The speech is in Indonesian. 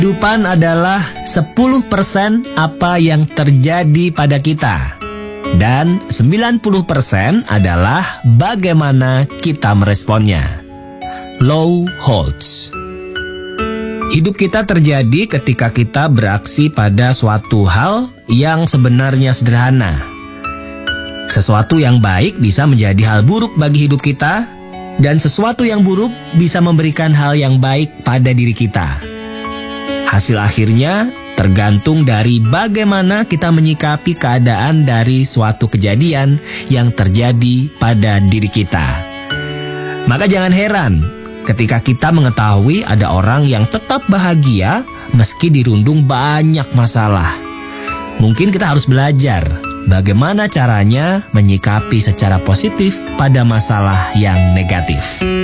Kehidupan adalah 10% apa yang terjadi pada kita, dan 90% adalah bagaimana kita meresponnya. Low Holtz. Hidup kita terjadi ketika kita beraksi pada suatu hal yang sebenarnya sederhana. Sesuatu yang baik bisa menjadi hal buruk bagi hidup kita, dan sesuatu yang buruk bisa memberikan hal yang baik pada diri kita. Hasil akhirnya tergantung dari bagaimana kita menyikapi keadaan dari suatu kejadian yang terjadi pada diri kita. Maka jangan heran ketika kita mengetahui ada orang yang tetap bahagia meski dirundung banyak masalah. Mungkin kita harus belajar bagaimana caranya menyikapi secara positif pada masalah yang negatif.